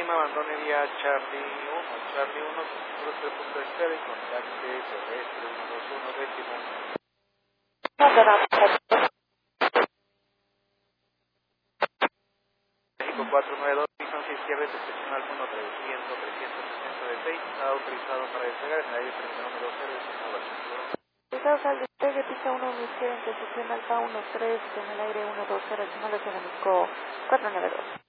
Lima, abandone vía Charlie 1, seguro 3.0 y contacte terrestre 121 décimo. México 492, distancia izquierda, excepcional 1-300-366, está autorizado para despegar en el aire 3110 de su Barcelona. Estados al despegue, pista 1, izquierda, intersección alfa 13, en el aire 120, regional de México 492.